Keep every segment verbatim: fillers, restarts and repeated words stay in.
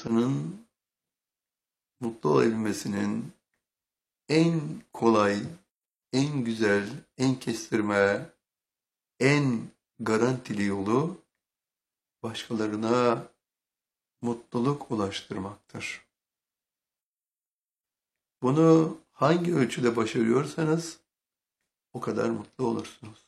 insanın mutlu olabilmesinin en kolay, en güzel, en kestirme, en garantili yolu başkalarına mutluluk ulaştırmaktır. Bunu hangi ölçüde başarıyorsanız o kadar mutlu olursunuz.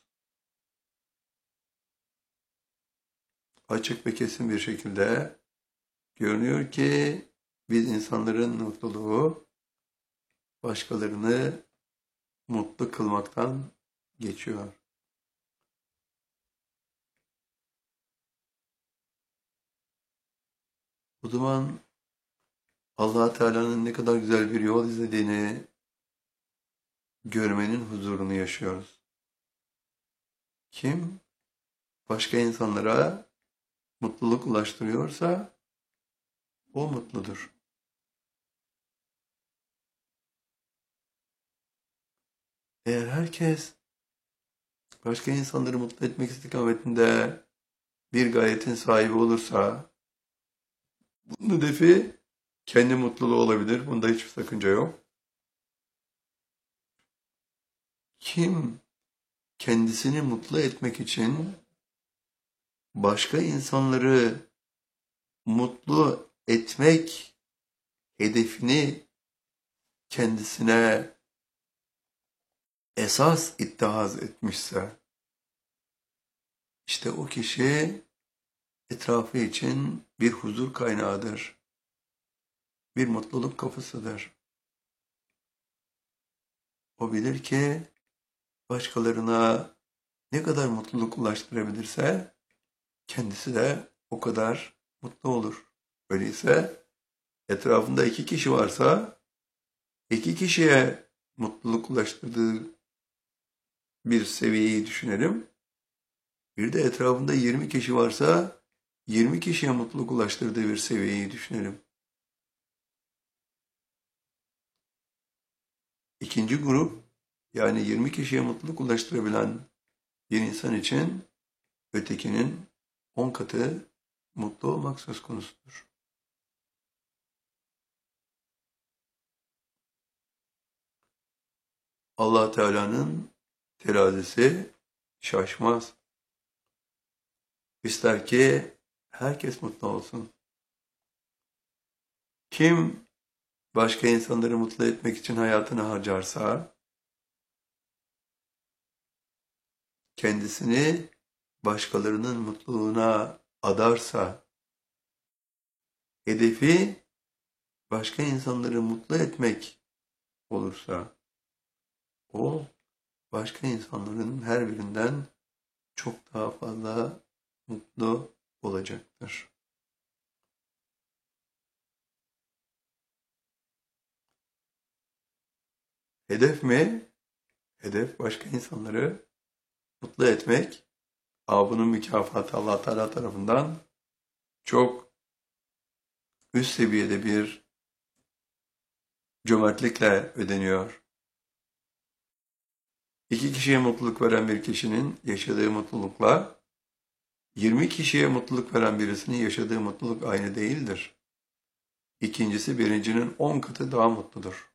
Açık ve kesin bir şekilde görünüyor ki biz insanların mutluluğu başkalarını mutlu kılmaktan geçiyor. O zaman Allah Teala'nın ne kadar güzel bir yol izlediğini görmenin huzurunu yaşıyoruz. Kim başka insanlara mutluluk ulaştırıyorsa o mutludur. Eğer herkes başka insanları mutlu etmek istikametinde bir gayetin sahibi olursa, bunun hedefi kendi mutluluğu olabilir. Bunda hiçbir sakınca yok. Kim kendisini mutlu etmek için başka insanları mutlu etmek hedefini kendisine esas ittihaz etmişse, işte o kişi etrafı için bir huzur kaynağıdır, bir mutluluk kapısıdır. O bilir ki başkalarına ne kadar mutluluk ulaştırabilirse kendisi de o kadar mutlu olur. Öyleyse etrafında iki kişi varsa iki kişiye mutluluk ulaştırdığı bir seviyeyi düşünelim. Bir de etrafında yirmi kişi varsa yirmi kişiye mutluluk ulaştırdığı bir seviyeyi düşünelim. İkinci grup, yani yirmi kişiye mutluluk ulaştırabilen bir insan için ötekinin on katı mutlu olmak söz konusudur. Allah Teala'nın terazisi şaşmaz. İster ki herkes mutlu olsun. Kim başka insanları mutlu etmek için hayatını harcarsa, kendisini başkalarının mutluluğuna adarsa, hedefi başka insanları mutlu etmek olursa, o başka insanların her birinden çok daha fazla mutlu olacaktır. Hedef mi? Hedef başka insanları mutlu etmek. Ama bunun mükafatı Allah Teala tarafından çok üst seviyede bir cömertlikle ödeniyor. İki kişiye mutluluk veren bir kişinin yaşadığı mutlulukla yirmi kişiye mutluluk veren birisinin yaşadığı mutluluk aynı değildir. İkincisi birincinin on katı daha mutludur.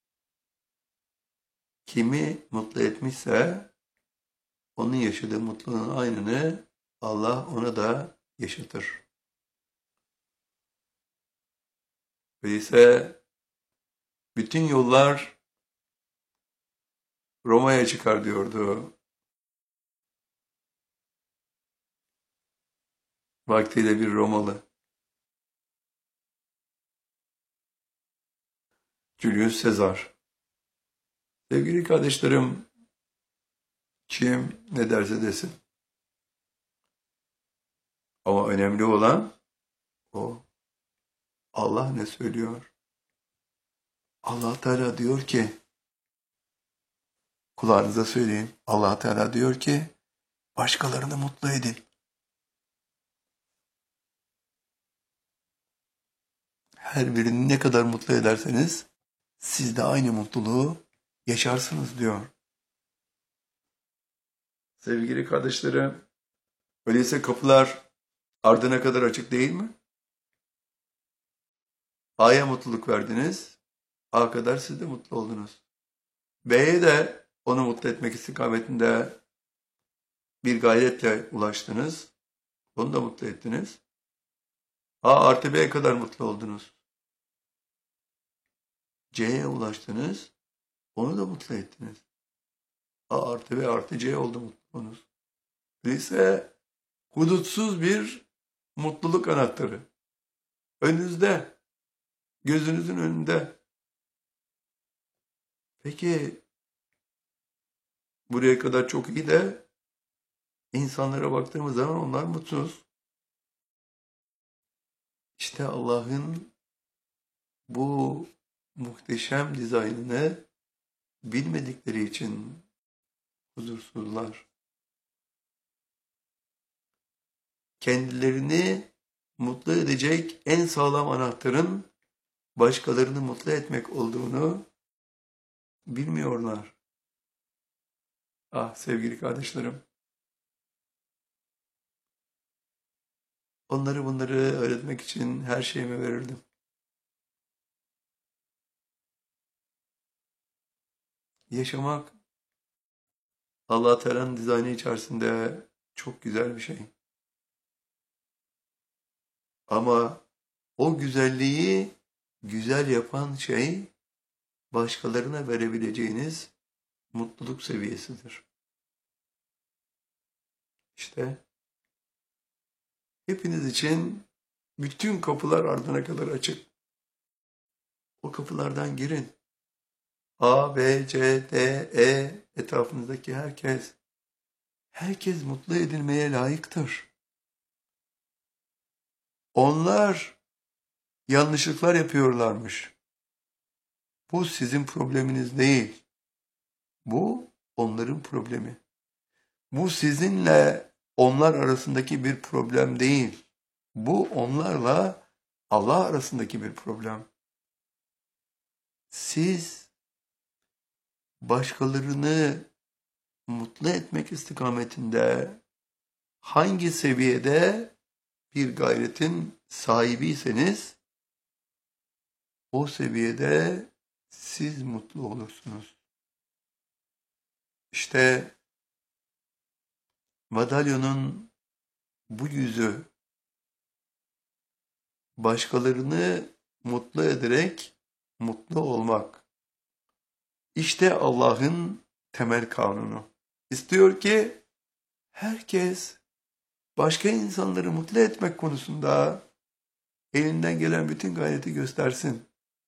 Kimi mutlu etmişse onun yaşadığı mutluluğun aynını Allah ona da yaşatır. Öyleyse bütün yollar Roma'ya çıkar diyordu. Vaktiyle bir Romalı. Julius Caesar. Sevgili kardeşlerim, kim ne derse desin. Ama önemli olan o. Allah ne söylüyor? Allah Teala diyor ki, kulağınıza söyleyeyim. Allah Teala diyor ki, başkalarını mutlu edin. Her birini ne kadar mutlu ederseniz, siz de aynı mutluluğu yaşarsınız diyor. Sevgili kardeşlerim, öyleyse kapılar ardına kadar açık değil mi? A'ya mutluluk verdiniz. A kadar siz de mutlu oldunuz. B'ye de onu mutlu etmek istikametinde bir gayretle ulaştınız. Onu da mutlu ettiniz. A artı B'ye kadar mutlu oldunuz. C'ye ulaştınız. Onu da mutlu ettiniz. A artı B artı C oldu mutluluğunuz. Öyleyse hudutsuz bir mutluluk anahtarı. Önünüzde, gözünüzün önünde. Peki buraya kadar çok iyi de insanlara baktığımız zaman onlar mutsuz. İşte Allah'ın bu muhteşem dizaynını bilmedikleri için huzursuzlar. Kendilerini mutlu edecek en sağlam anahtarın başkalarını mutlu etmek olduğunu bilmiyorlar. Ah sevgili kardeşlerim. Onları bunları öğretmek için her şeyimi verirdim. Yaşamak Allah Teala'nın dizaynı içerisinde çok güzel bir şey. Ama o güzelliği güzel yapan şey başkalarına verebileceğiniz mutluluk seviyesidir. İşte hepiniz için bütün kapılar ardına kadar açık. O kapılardan girin. A, B, C, D, E etrafınızdaki herkes, herkes mutlu edilmeye layıktır. Onlar yanlışlıklar yapıyorlarmış. Bu sizin probleminiz değil. Bu onların problemi. Bu sizinle onlar arasındaki bir problem değil. Bu onlarla Allah arasındaki bir problem. Siz başkalarını mutlu etmek istikametinde hangi seviyede bir gayretin sahibiyseniz o seviyede siz mutlu olursunuz. İşte madalyonun bu yüzü başkalarını mutlu ederek mutlu olmak. İşte Allah'ın temel kanunu. İstiyor ki herkes başka insanları mutlu etmek konusunda elinden gelen bütün gayreti göstersin.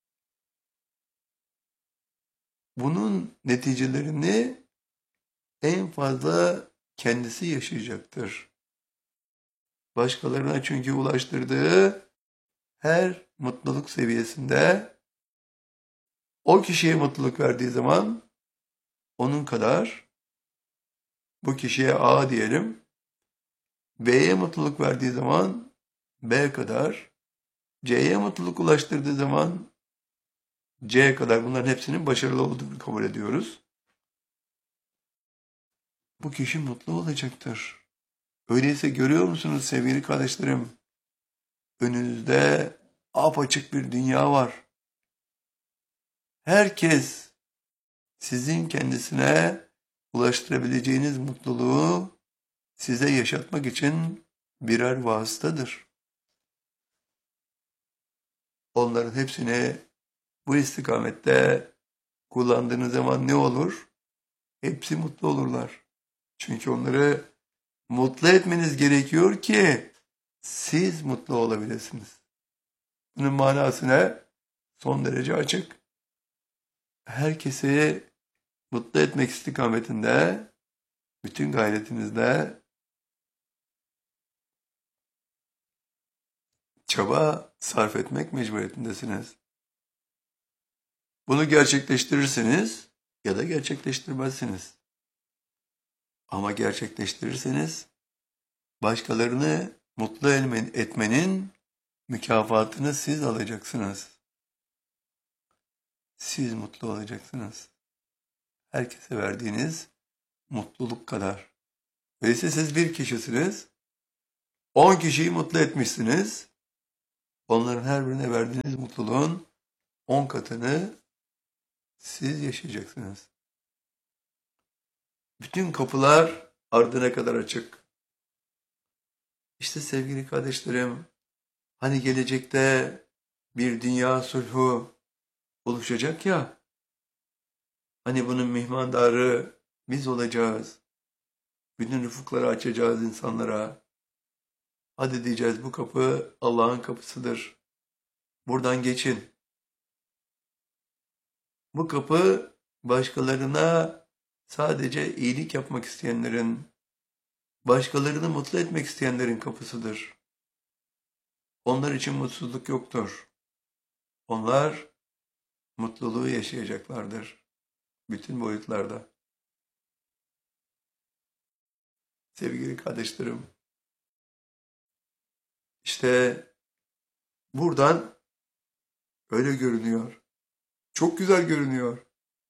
Bunun neticelerini en fazla kendisi yaşayacaktır. Başkalarına çünkü ulaştırdığı her mutluluk seviyesinde o kişiye mutluluk verdiği zaman onun kadar, bu kişiye A diyelim, B'ye mutluluk verdiği zaman B kadar, C'ye mutluluk ulaştırdığı zaman C kadar, bunların hepsinin başarılı olduğunu kabul ediyoruz. Bu kişi mutlu olacaktır. Öyleyse görüyor musunuz sevgili kardeşlerim? Önünüzde apaçık bir dünya var. Herkes sizin kendisine ulaştırabileceğiniz mutluluğu size yaşatmak için birer vasıtadır. Onların hepsini bu istikamette kullandığınız zaman ne olur? Hepsi mutlu olurlar. Çünkü onları mutlu etmeniz gerekiyor ki siz mutlu olabilirsiniz. Bunun manası ne? Son derece açık. Herkesi mutlu etmek istikametinde bütün gayretinizle çaba sarf etmek mecburiyetindesiniz. Bunu gerçekleştirirsiniz ya da gerçekleştirmezsiniz. Ama gerçekleştirirseniz başkalarını mutlu etmenin mükafatını siz alacaksınız. Siz mutlu olacaksınız. Herkese verdiğiniz mutluluk kadar. Öyleyse siz bir kişisiniz. On kişiyi mutlu etmişsiniz. Onların her birine verdiğiniz mutluluğun on katını siz yaşayacaksınız. Bütün kapılar ardına kadar açık. İşte sevgili kardeşlerim, hani gelecekte bir dünya sulhu oluşacak ya, hani bunun mihmandarı biz olacağız. Bütün ufukları açacağız insanlara. Hadi diyeceğiz, bu kapı Allah'ın kapısıdır. Buradan geçin. Bu kapı başkalarına sadece iyilik yapmak isteyenlerin, başkalarını mutlu etmek isteyenlerin kapısıdır. Onlar için mutsuzluk yoktur. Onlar mutluluğu yaşayacaklardır. Bütün boyutlarda. Sevgili kardeşlerim, işte buradan öyle görünüyor. Çok güzel görünüyor.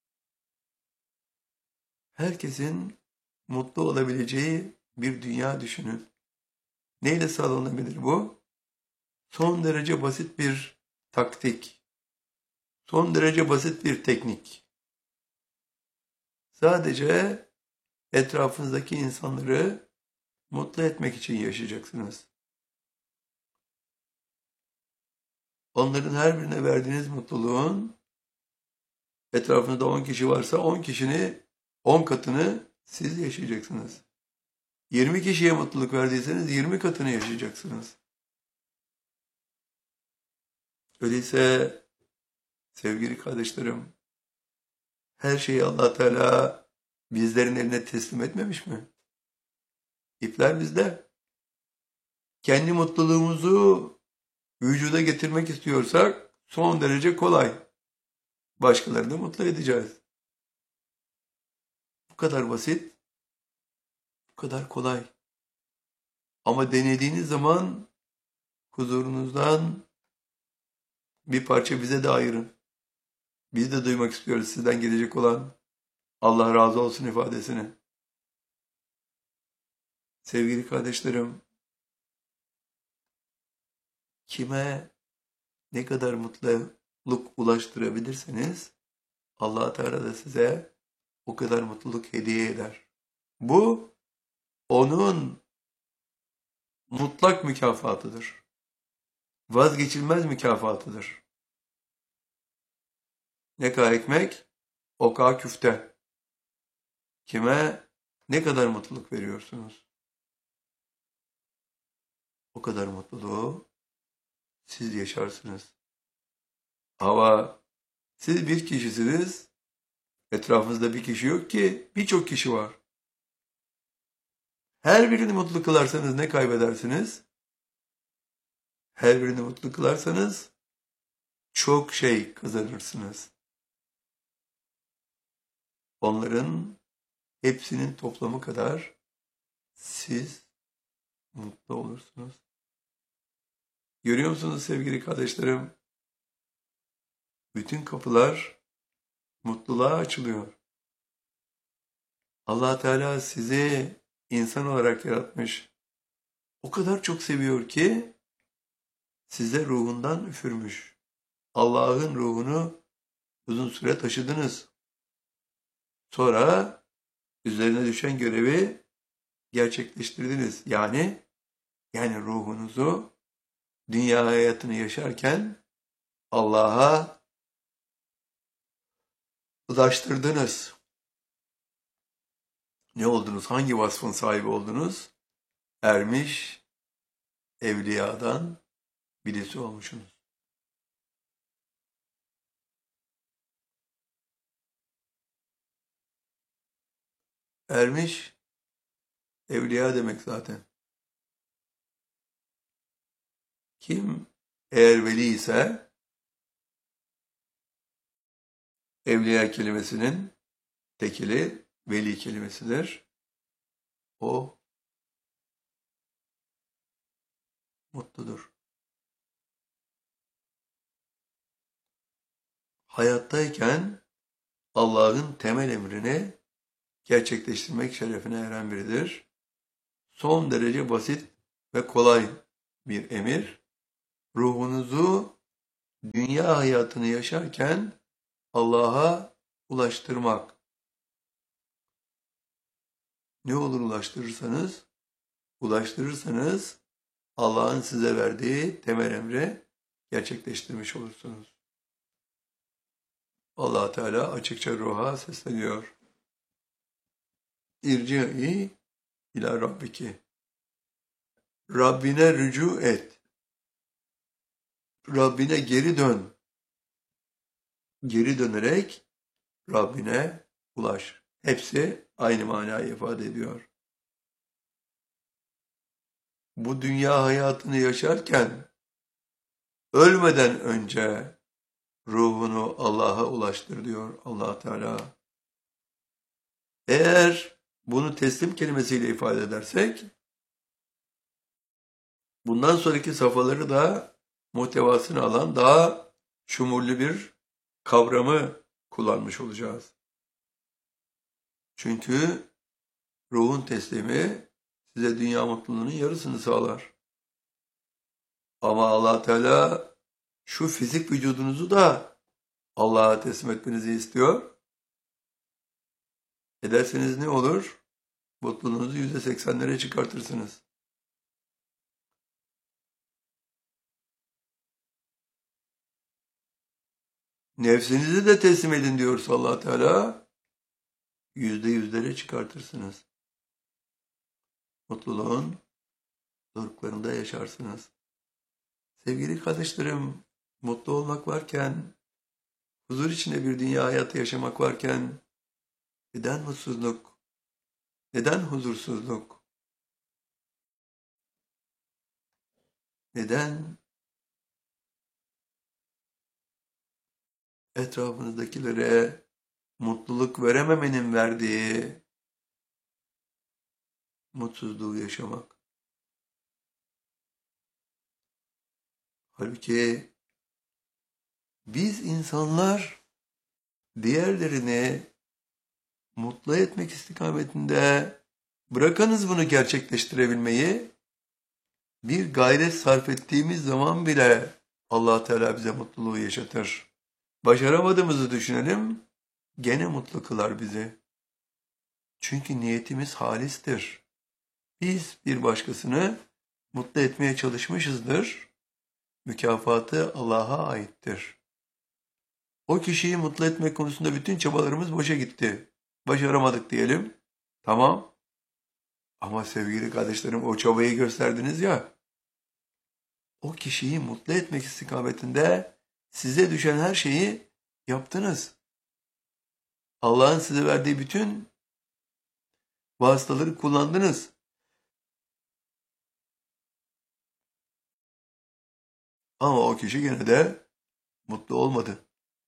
Herkesin mutlu olabileceği bir dünya düşünün. Neyle sağlanabilir bu? Son derece basit bir taktik. Son derece basit bir teknik. Sadece etrafınızdaki insanları mutlu etmek için yaşayacaksınız. Onların her birine verdiğiniz mutluluğun, etrafınızda on kişi varsa on kişini, on katını siz yaşayacaksınız. yirmi kişiye mutluluk verdiyseniz yirmi katını yaşayacaksınız. Öyleyse sevgili kardeşlerim, her şeyi Allah Teala bizlerin eline teslim etmemiş mi? İpler bizde. Kendi mutluluğumuzu vücuda getirmek istiyorsak son derece kolay. Başkalarını mutlu edeceğiz. Bu kadar basit, bu kadar kolay. Ama denediğiniz zaman huzurunuzdan bir parça bize de ayırın. Biz de duymak istiyoruz sizden gelecek olan Allah razı olsun ifadesini. Sevgili kardeşlerim, kime ne kadar mutluluk ulaştırabilirseniz Allah Teala da size o kadar mutluluk hediye eder. Bu onun mutlak mükafatıdır. Vazgeçilmez mükafatıdır. Ne kadar ekmek, o kadar küfte. Kime ne kadar mutluluk veriyorsunuz? O kadar mutluluğu siz yaşarsınız. Ama siz bir kişisiniz, etrafınızda bir kişi yok ki, birçok kişi var. Her birini mutlu kılarsanız ne kaybedersiniz? Her birini mutlu kılarsanız çok şey kazanırsınız. Onların hepsinin toplamı kadar siz mutlu olursunuz. Görüyor musunuz sevgili kardeşlerim? Bütün kapılar mutluluğa açılıyor. Allah Teala sizi insan olarak yaratmış. O kadar çok seviyor ki size ruhundan üfürmüş. Allah'ın ruhunu uzun süre taşıdınız. Sonra üzerine düşen görevi gerçekleştirdiniz. Yani yani ruhunuzu dünya hayatını yaşarken Allah'a ulaştırdınız. Ne oldunuz? Hangi vasfın sahibi oldunuz? Ermiş, evliyadan birisi olmuşsunuz. Ermiş, evliya demek zaten. Kim eğer veli ise evliya kelimesinin tekili veli kelimesidir. O mutludur. Hayattayken Allah'ın temel emrini gerçekleştirmek şerefine eren biridir. Son derece basit ve kolay bir emir ruhunuzu dünya hayatını yaşarken Allah'a ulaştırmak. Ne olur ulaştırırsanız? Ulaştırırsanız Allah'ın size verdiği temel emri gerçekleştirmiş olursunuz. Allah Teala açıkça ruha sesleniyor. İrci'i ila Rabbiki. Rabbine rücu et. Rabbine geri dön. Geri dönerek Rabbine ulaş. Hepsi aynı manayı ifade ediyor. Bu dünya hayatını yaşarken ölmeden önce ruhunu Allah'a ulaştır diyor Allah Teala. Eğer bunu teslim kelimesiyle ifade edersek, bundan sonraki safhaları da muhtevasını alan daha şumurlu bir kavramı kullanmış olacağız. Çünkü ruhun teslimi size dünya mutluluğunun yarısını sağlar. Ama Allah Teala şu fizik vücudunuzu da Allah'a teslim etmenizi istiyor. Ederseniz ne olur? Mutluluğunuzu yüzde seksenlere çıkartırsınız. Nefsinizi de teslim edin diyorsa Allah Teala, yüzde yüzlere çıkartırsınız. Mutluluğun doruklarında yaşarsınız. Sevgili kardeşlerim, mutlu olmak varken, huzur içinde bir dünya hayatı yaşamak varken, neden mutsuzluk? Neden huzursuzluk? Neden etrafınızdakilere mutluluk verememenin verdiği mutsuzluğu yaşamak? Halbuki biz insanlar diğerlerini mutlu etmek istikametinde, bırakınız bunu gerçekleştirebilmeyi, bir gayret sarf ettiğimiz zaman bile Allah Teala bize mutluluğu yaşatır. Başaramadığımızı düşünelim, gene mutlu kılar bizi. Çünkü niyetimiz halistir. Biz bir başkasını mutlu etmeye çalışmışızdır. Mükafatı Allah'a aittir. O kişiyi mutlu etmek konusunda bütün çabalarımız boşa gitti. Başaramadık diyelim. Tamam. Ama sevgili kardeşlerim, o çabayı gösterdiniz ya. O kişiyi mutlu etmek istikametinde size düşen her şeyi yaptınız. Allah'ın size verdiği bütün vasıtaları kullandınız. Ama o kişi gene de mutlu olmadı.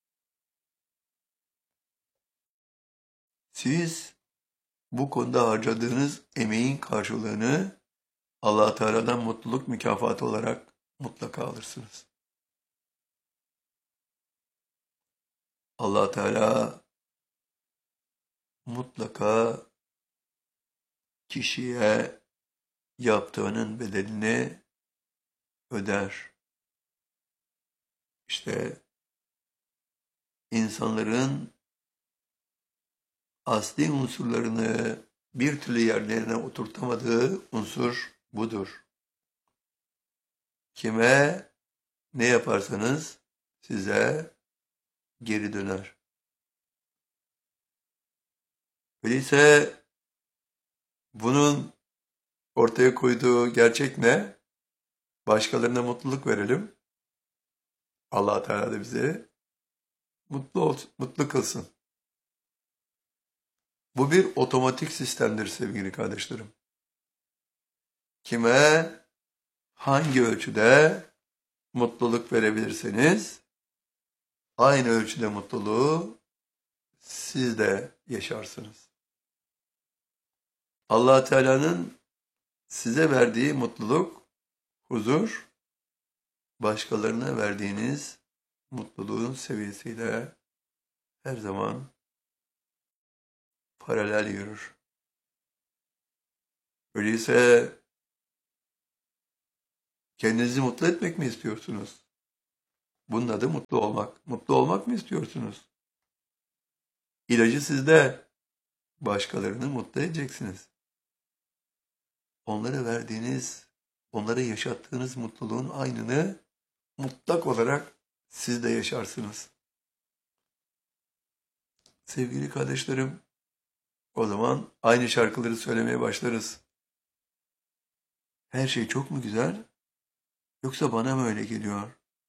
Siz bu konuda harcadığınız emeğin karşılığını Allah Teala'dan mutluluk mükafatı olarak mutlaka alırsınız. Allah Teala mutlaka kişiye yaptığının bedelini öder. İşte insanların asli unsurlarını bir türlü yerlerine oturtamadığı unsur budur. Kime ne yaparsanız size geri döner. Öyleyse bunun ortaya koyduğu gerçek ne? Başkalarına mutluluk verelim. Allah Teala da bizi mutlu ol, mutlu kılsın. Bu bir otomatik sistemdir sevgili kardeşlerim. Kime hangi ölçüde mutluluk verebilirseniz aynı ölçüde mutluluğu siz de yaşarsınız. Allah Teala'nın size verdiği mutluluk, huzur, başkalarına verdiğiniz mutluluğun seviyesiyle her zaman paralel yürür. Öyleyse Kendinizi mutlu etmek mi istiyorsunuz? Bunun adı mutlu olmak. Mutlu olmak mı istiyorsunuz? İlacı sizde. Başkalarını mutlu edeceksiniz. Onlara verdiğiniz, onlara yaşattığınız mutluluğun aynını mutlak olarak siz de yaşarsınız. Sevgili kardeşlerim, o zaman aynı şarkıları söylemeye başlarız. Her şey çok mu güzel? Yoksa bana mı öyle geliyor?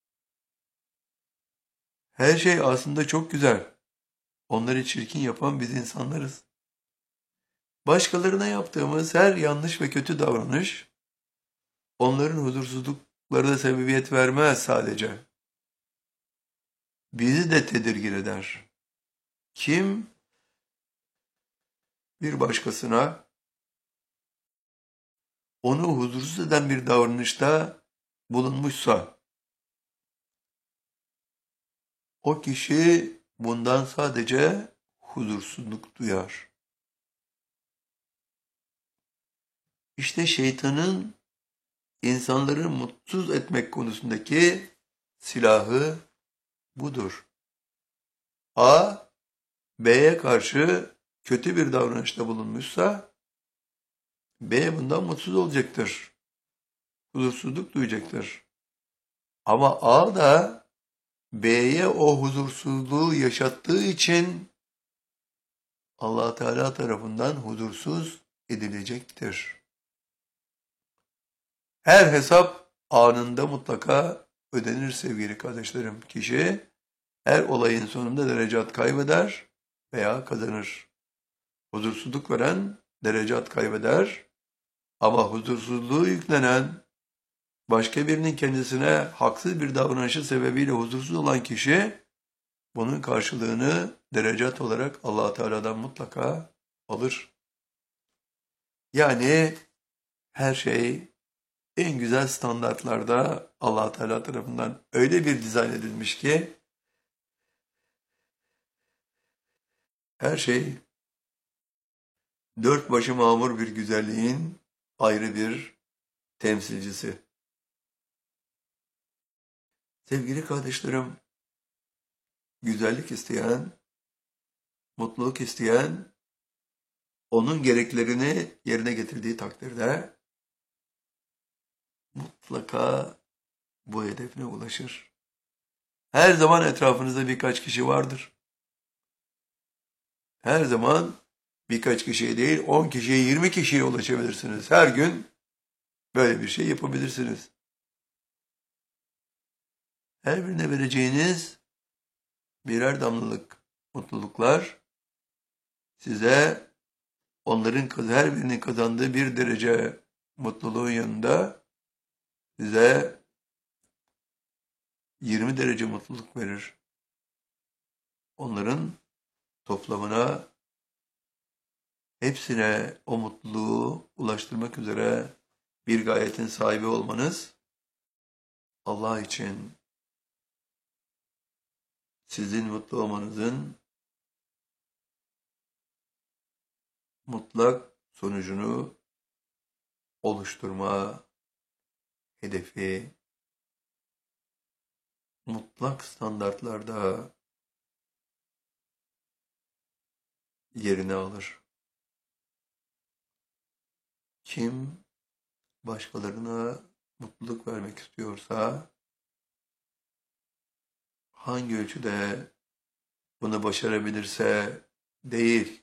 Her şey aslında çok güzel. Onları çirkin yapan biz insanlarız. Başkalarına yaptığımız her yanlış ve kötü davranış, onların huzursuzluklarına sebebiyet vermez sadece. Bizi de tedirgin eder. Kim bir başkasına onu huzursuz eden bir davranışta bulunmuşsa, o kişi bundan sadece huzursuzluk duyar. İşte şeytanın insanları mutsuz etmek konusundaki silahı budur. A, B'ye karşı kötü bir davranışta bulunmuşsa, B bundan mutsuz olacaktır. Huzursuzluk duyacaktır. Ama A da B'ye o huzursuzluğu yaşattığı için Allah Teala tarafından huzursuz edilecektir. Her hesap anında mutlaka ödenir sevgili kardeşlerim. Kişi her olayın sonunda derecat kaybeder veya kazanır. Huzursuzluk veren derecat kaybeder ama huzursuzluğu yüklenen başka birinin kendisine haksız bir davranışı sebebiyle huzursuz olan kişi bunun karşılığını derecat olarak Allah Teala'dan mutlaka alır. Yani her şey en güzel standartlarda Allah Teala tarafından öyle bir dizayn edilmiş ki her şey dört başı mamur bir güzelliğin ayrı bir temsilcisi. Sevgili kardeşlerim, güzellik isteyen, mutluluk isteyen, onun gereklerini yerine getirdiği takdirde mutlaka bu hedefine ulaşır. Her zaman etrafınızda birkaç kişi vardır. Her zaman birkaç kişiye değil, on kişiye, yirmi kişiye ulaşabilirsiniz. Her gün böyle bir şey yapabilirsiniz. Her birine vereceğiniz birer damlalık mutluluklar size onların her birinin kazandığı bir derece mutluluğun yanında size yirmi derece mutluluk verir. Onların toplamına, hepsine o mutluluğu ulaştırmak üzere bir gayetin sahibi olmanız Allah için sizin mutlu olmanızın mutlak sonucunu oluşturma hedefi mutlak standartlarda yerini alır. Kim başkalarına mutluluk vermek istiyorsa, hangi ölçüde bunu başarabilirse değil,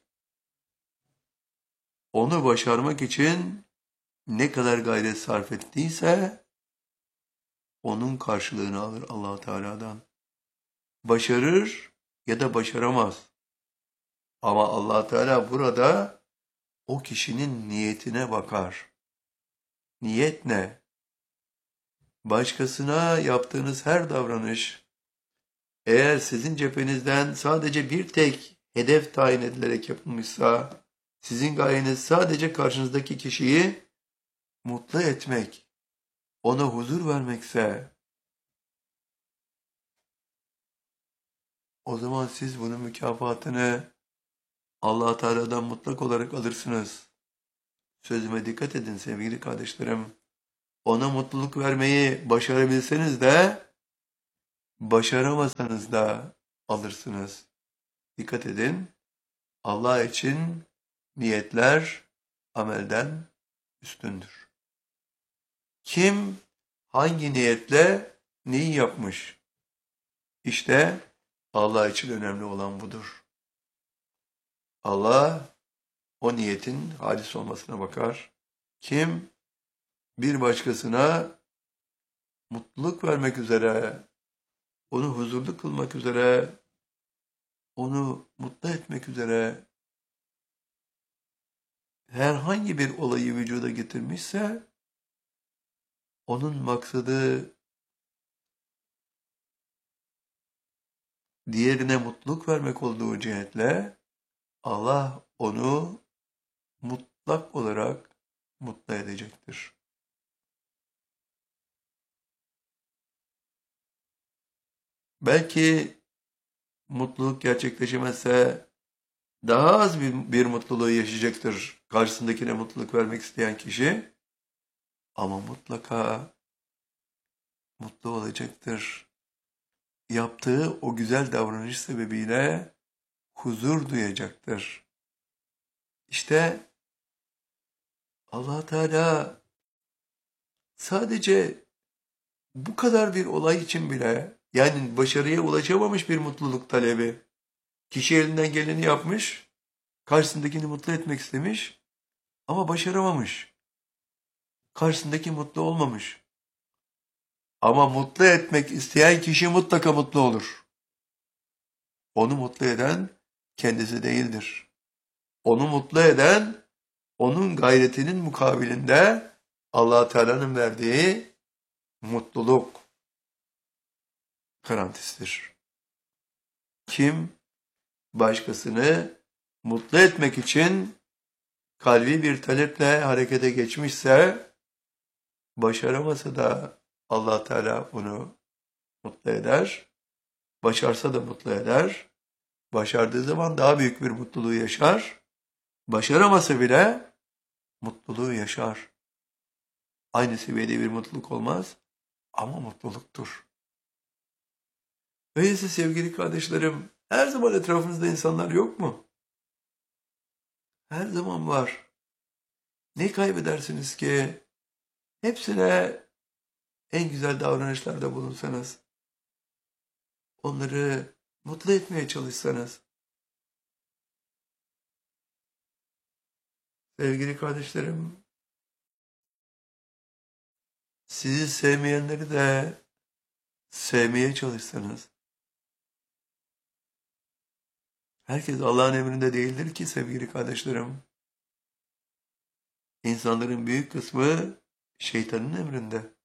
onu başarmak için ne kadar gayret sarf ettiyse onun karşılığını alır Allah Teala'dan. Başarır ya da başaramaz. Ama Allah Teala burada o kişinin niyetine bakar. Niyet ne? Başkasına yaptığınız her davranış, eğer sizin cephenizden sadece bir tek hedef tayin edilerek yapılmışsa, sizin gayeniz sadece karşınızdaki kişiyi mutlu etmek, ona huzur vermekse, o zaman siz bunun mükafatını Allah Teala'dan mutlak olarak alırsınız. Sözüme dikkat edin sevgili kardeşlerim. ona mutluluk vermeyi başarabilseniz de başaramasanız da alırsınız. Dikkat edin. Allah için niyetler amelden üstündür. Kim hangi niyetle neyi yapmış? İşte Allah için önemli olan budur. Allah o niyetin halis olmasına bakar. Kim bir başkasına mutluluk vermek üzere, onu huzurlu kılmak üzere, onu mutlu etmek üzere herhangi bir olayı vücuda getirmişse, onun maksadı diğerine mutluluk vermek olduğu cihetle Allah onu mutlak olarak mutlu edecektir. Belki mutluluk gerçekleşemezse daha az bir, bir mutluluğu yaşayacaktır karşısındakine mutluluk vermek isteyen kişi. Ama mutlaka mutlu olacaktır. Yaptığı o güzel davranış sebebiyle huzur duyacaktır. İşte Allah Teala sadece bu kadar bir olay için bile, yani başarıya ulaşamamış bir mutluluk talebi, kişi elinden geleni yapmış, karşısındakini mutlu etmek istemiş ama başaramamış. Karşısındaki mutlu olmamış. Ama mutlu etmek isteyen kişi mutlaka mutlu olur. Onu mutlu eden kendisi değildir. Onu mutlu eden, onun gayretinin mukabilinde Allah Teala'nın verdiği mutluluk garantisidir. Kim başkasını mutlu etmek için kalbi bir taleple harekete geçmişse, başaramasa da Allah Teala onu mutlu eder. Başarsa da mutlu eder. Başardığı zaman daha büyük bir mutluluğu yaşar. Başaramasa bile mutluluğu yaşar. Aynı seviyede bir mutluluk olmaz ama mutluluktur. Öyleyse sevgili kardeşlerim, her zaman etrafınızda insanlar yok mu? Her zaman var. Ne kaybedersiniz ki hepsine en güzel davranışlarda bulunsanız, onları mutlu etmeye çalışsanız? Sevgili kardeşlerim, sizi sevmeyenleri de sevmeye çalışsanız, herkes Allah'ın emrinde değildir ki sevgili kardeşlerim. İnsanların büyük kısmı şeytanın emrinde.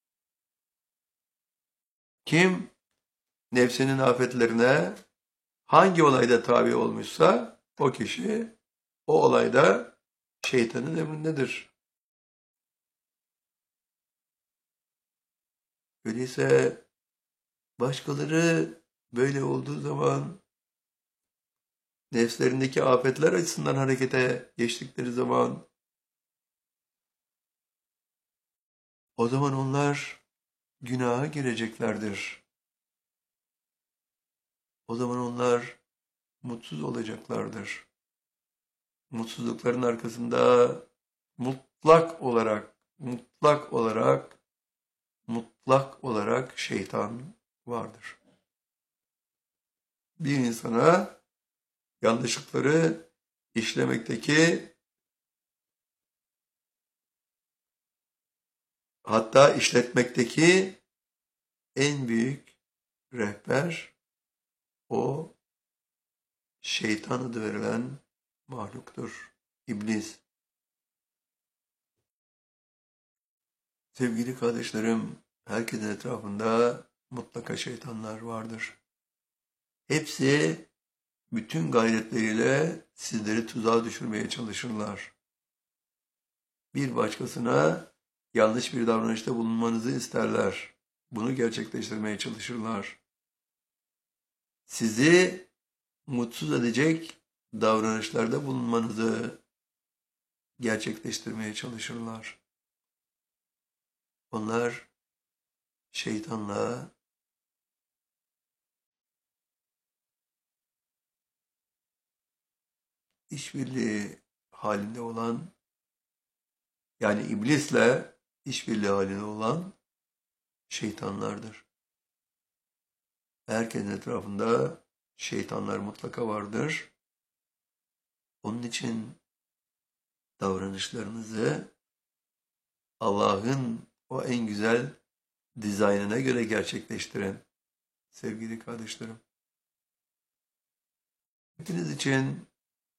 Kim nefsinin afetlerine hangi olayda tabi olmuşsa o kişi o olayda şeytanın emrindedir. Öyleyse başkaları böyle olduğu zaman, nefslerindeki afetler açısından harekete geçtikleri zaman, o zaman onlar günaha gireceklerdir. O zaman onlar mutsuz olacaklardır. Mutsuzlukların arkasında mutlak olarak, mutlak olarak, mutlak olarak şeytan vardır. Bir insana yanlışlıkları işlemekteki, hatta işletmekteki en büyük rehber o şeytan adı verilen mahluktur. İblis. Sevgili kardeşlerim, herkesin etrafında mutlaka şeytanlar vardır. Hepsi bütün gayretleriyle sizleri tuzağa düşürmeye çalışırlar. Bir başkasına yanlış bir davranışta bulunmanızı isterler. Bunu gerçekleştirmeye çalışırlar. Sizi mutsuz edecek davranışlarda bulunmanızı gerçekleştirmeye çalışırlar. Onlar şeytanla işbirliği halinde olan, yani iblisle işbirliği halinde olan şeytanlardır. Herkesin etrafında şeytanlar mutlaka vardır. Onun için davranışlarınızı Allah'ın o en güzel dizaynına göre gerçekleştirin sevgili kardeşlerim. Hepiniz için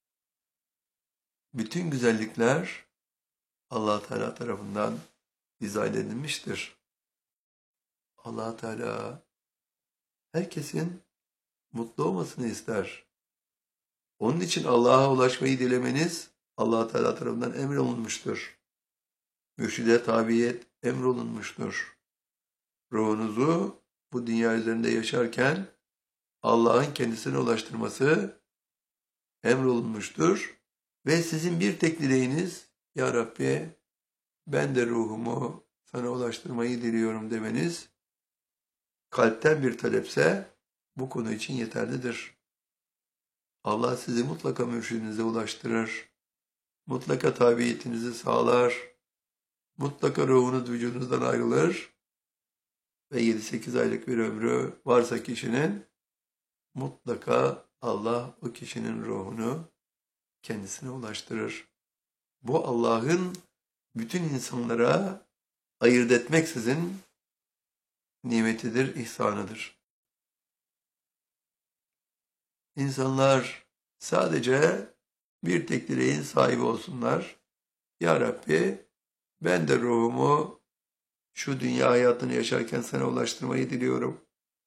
bütün güzellikler Allah Teala tarafından dizayn edilmiştir. Allah Teala herkesin mutlu olmasını ister. Onun için Allah'a ulaşmayı dilemeniz Allah Teala tarafından emrolunmuştur. Mürşide tabiyet emrolunmuştur. Ruhunuzu bu dünya üzerinde yaşarken Allah'ın kendisine ulaştırması emrolunmuştur. Ve sizin bir tek dileğiniz, Ya Rabbi ben de ruhumu sana ulaştırmayı diliyorum demeniz, kalpten bir talepse bu konu için yeterlidir. Allah sizi mutlaka mürşidinize ulaştırır. Mutlaka tabiyetinizi sağlar. Mutlaka ruhunuz vücudunuzdan ayrılır. Ve yedi sekiz aylık bir ömrü varsa kişinin, mutlaka Allah o kişinin ruhunu kendisine ulaştırır. Bu Allah'ın bütün insanlara ayırt etmeksizin nimetidir, ihsanıdır. İnsanlar sadece bir tek dileğin sahibi olsunlar. Ya Rabbi ben de ruhumu şu dünya hayatını yaşarken sana ulaştırmayı diliyorum.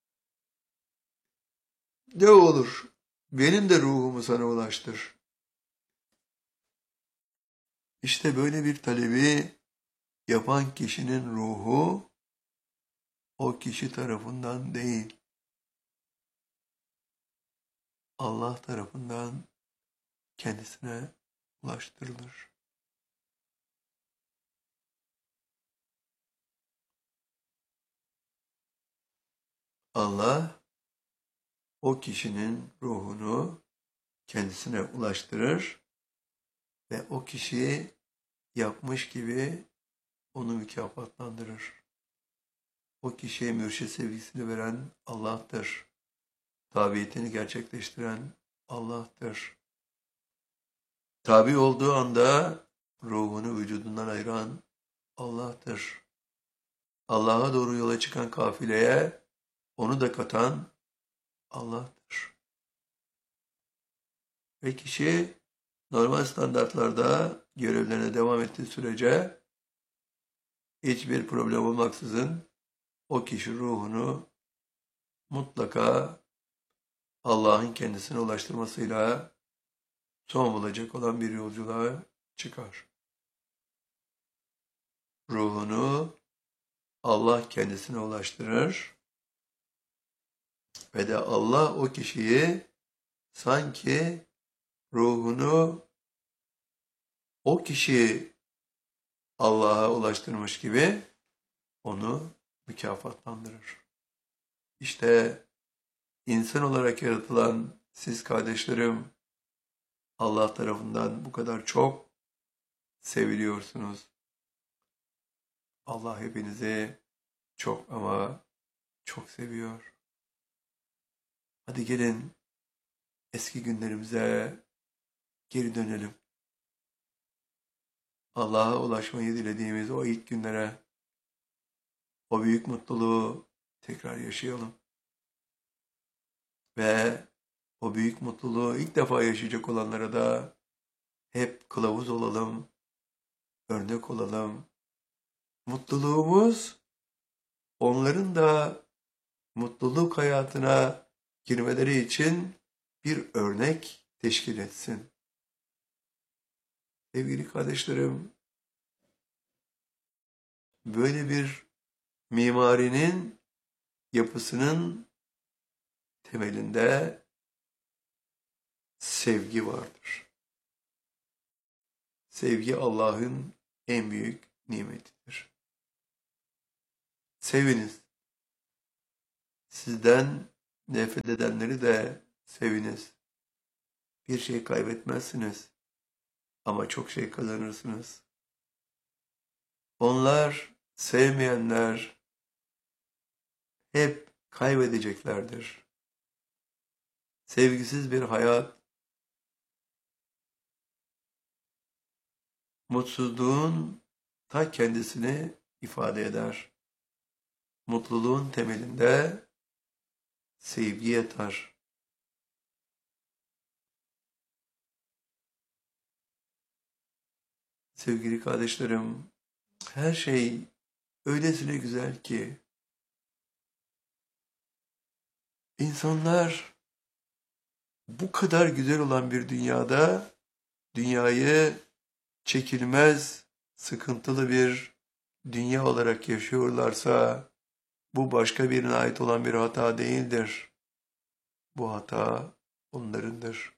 Ne olur benim de ruhumu sana ulaştır. İşte böyle bir talebi yapan kişinin ruhu o kişi tarafından değil, Allah tarafından kendisine ulaştırılır. Allah o kişinin ruhunu kendisine ulaştırır ve o kişi yapmış gibi onu mükafatlandırır. O kişiye mürşid sevgisini veren Allah'tır. Tabiyetini gerçekleştiren Allah'tır. Tabi olduğu anda ruhunu vücudundan ayıran Allah'tır. Allah'a doğru yola çıkan kafileye onu da katan Allah'tır. Ve kişi normal standartlarda görevlerine devam ettiği sürece hiçbir problem olmaksızın o kişi ruhunu mutlaka Allah'ın kendisine ulaştırmasıyla son bulacak olan bir yolculuğa çıkar. Ruhunu Allah kendisine ulaştırır ve de Allah o kişiyi sanki ruhunu o kişi Allah'a ulaştırmış gibi onu mükafatlandırır. İşte insan olarak yaratılan siz kardeşlerim Allah tarafından bu kadar çok seviliyorsunuz. Allah hepinizi çok ama çok seviyor. Hadi gelin eski günlerimize geri dönelim. Allah'a ulaşmayı dilediğimiz o ilk günlere, o büyük mutluluğu tekrar yaşayalım. Ve o büyük mutluluğu ilk defa yaşayacak olanlara da hep kılavuz olalım, örnek olalım. Mutluluğumuz onların da mutluluk hayatına girmeleri için bir örnek teşkil etsin. Sevgili kardeşlerim, böyle bir mimarinin yapısının temelinde sevgi vardır. Sevgi Allah'ın en büyük nimetidir. Seviniz. Sizden nefret edenleri de seviniz. Bir şey kaybetmezsiniz ama çok şey kazanırsınız. Onlar, sevmeyenler hep kaybedeceklerdir. Sevgisiz bir hayat, mutsuzluğun ta kendisini ifade eder. Mutluluğun temelinde sevgi yatar. Sevgili kardeşlerim, her şey öylesine güzel ki insanlar bu kadar güzel olan bir dünyada dünyayı çekilmez, sıkıntılı bir dünya olarak yaşıyorlarsa bu başka birine ait olan bir hata değildir. Bu hata onlarındır.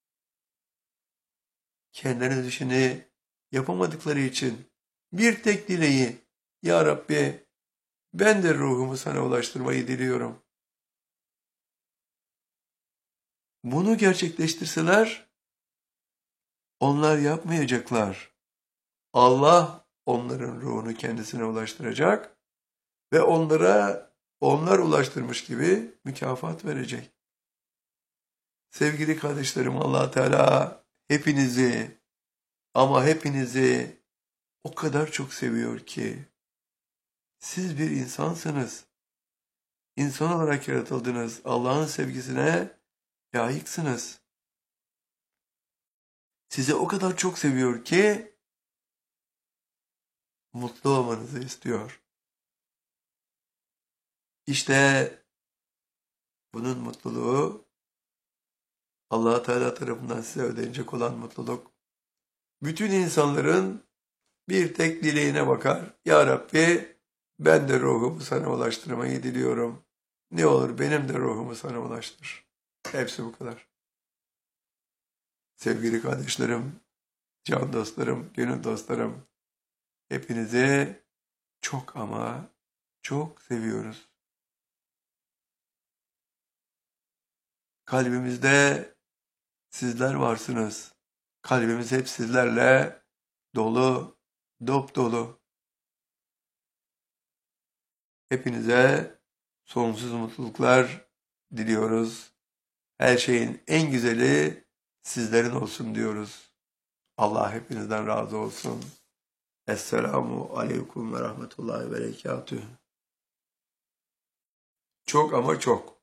Kendilerine düşeni yapamadıkları için bir tek dileği, Ya Rabbi ben de ruhumu sana ulaştırmayı diliyorum. Bunu gerçekleştirseler onlar yapmayacaklar. Allah onların ruhunu kendisine ulaştıracak ve onlara onlar ulaştırmış gibi mükafat verecek. Sevgili kardeşlerim, Allah Teala hepinizi ama hepinizi o kadar çok seviyor ki siz bir insansınız. İnsan olarak yaratıldınız. Allah'ın sevgisine layıksınız. Sizi o kadar çok seviyor ki mutlu olmanızı istiyor. İşte bunun mutluluğu Allah Teala tarafından size ödenecek olan mutluluk. Bütün insanların bir tek dileğine bakar. Ya Rabbi ben de ruhumu sana ulaştırmayı diliyorum. Ne olur benim de ruhumu sana ulaştır. Hepsi bu kadar. Sevgili kardeşlerim, can dostlarım, gönül dostlarım, hepinizi çok ama çok seviyoruz. Kalbimizde sizler varsınız. Kalbimiz hep sizlerle dolu, dop dolu. Hepinize sonsuz mutluluklar diliyoruz. Her şeyin en güzeli sizlerin olsun diyoruz. Allah hepinizden razı olsun. Esselamu aleyküm ve rahmetullahi ve berekatühü. Çok ama çok.